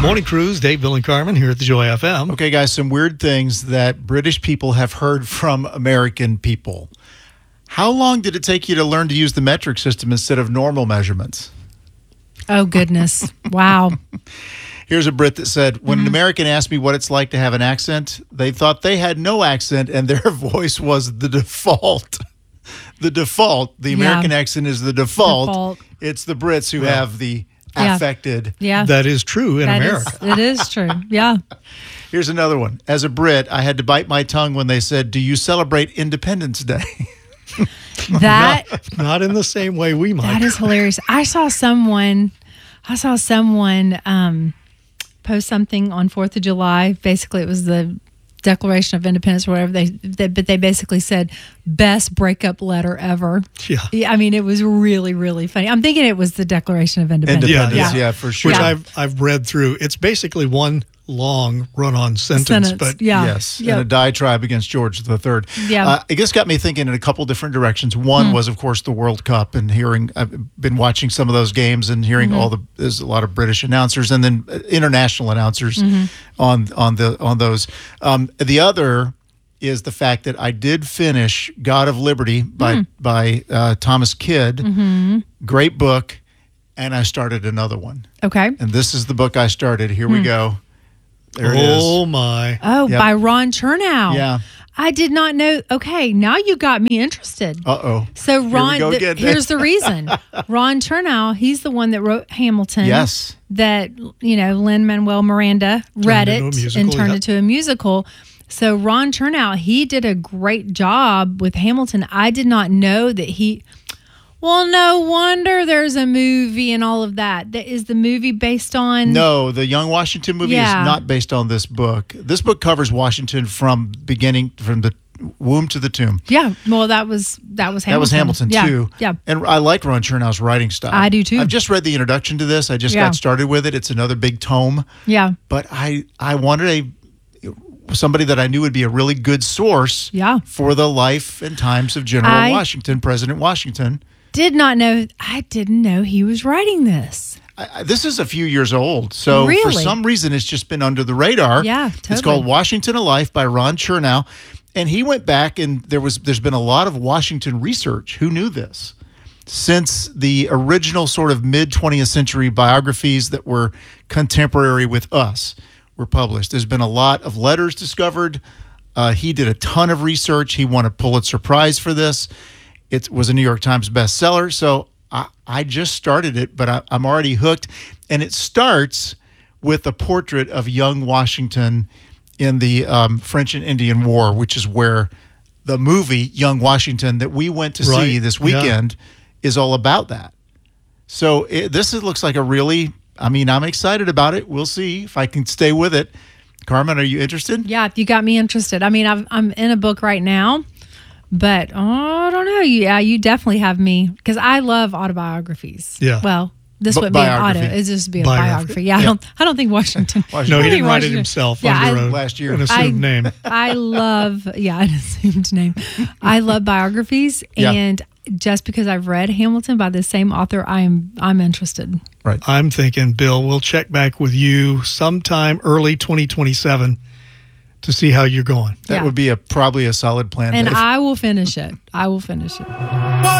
Morning Cruise, Dave, Bill, and Carmen here at the Joy FM. Okay, guys, some weird things that British people have heard from American people. How long did it take you to learn to use the metric system instead of normal measurements? Oh, goodness. Wow. Here's a Brit that said, when an American asked me what it's like to have an accent, they thought they had no accent and their voice was the default. The American accent is the default. It's the Brits who have the affected. Yeah. That is true in America. It is true. Yeah. Here's another one. As a Brit, I had to bite my tongue when they said, "Do you celebrate Independence Day?" Not in the same way we might. That is hilarious. I saw someone post something on 4th of July. Basically, it was the Declaration of Independence or whatever. But they basically said, best breakup letter ever. Yeah. I mean, it was really, really funny. I'm thinking it was the Declaration of Independence. Yeah, for sure. Which I've read through. It's basically one long run-on sentence. But yes, and a diatribe against George III. Yeah. It just got me thinking in a couple different directions. One was, of course, the World Cup, and I've been watching some of those games and hearing there's a lot of British announcers and then international announcers on those. The other is the fact that I did finish God of Liberty by Thomas Kidd. Great book, and I started another one. Okay. And this is the book I started. Here we go. There it is. Oh, my. Oh, by Ron Chernow. Yeah. I did not know. Okay, now you got me interested. Uh-oh. So Ron, Here's the reason. Ron Chernow, he's the one that wrote Hamilton. Yes. That, Lin-Manuel Miranda read it and turned it to a musical. So Ron Chernow, he did a great job with Hamilton. I did not know that well, no wonder there's a movie and all of that. Is the movie based on? No, the Young Washington movie is not based on this book. This book covers Washington from the womb to the tomb. Yeah, well, that was Hamilton. That was Hamilton too. Yeah, and I like Ron Chernow's writing style. I do too. I've just read the introduction to this. I just got started with it. It's another big tome. Yeah, but I wanted somebody that I knew would be a really good source. For the life and times of General Washington, President Washington. I didn't know he was writing this. This is a few years old, so for some reason it's just been under the radar. Yeah, totally. It's called Washington: A Life by Ron Chernow, and he went back and there's been a lot of Washington research. Who knew this? Since the original sort of mid-20th century biographies that were contemporary with us were published, there's been a lot of letters discovered. He did a ton of research. He won a Pulitzer Prize for this. It was a New York Times bestseller, so I just started it, but I'm already hooked. And it starts with a portrait of young Washington in the French and Indian War, which is where the movie Young Washington that we went to see this weekend is all about that. So this looks like I'm excited about it. We'll see if I can stay with it. Carmen, are you interested? Yeah, you got me interested. I mean, I'm in a book right now. But I don't know. Yeah, you definitely have me because I love autobiographies. Yeah. Well, this wouldn't be an auto. It's just be a biography. Yeah. I don't think Washington. No, he didn't write it himself. Last year, an assumed name. I love. Yeah, an assumed name. I love biographies, and just because I've read Hamilton by the same author, I'm interested. Right. I'm thinking, Bill, we'll check back with you sometime early 2027. To see how you're going. That would be probably a solid plan. And I will finish it.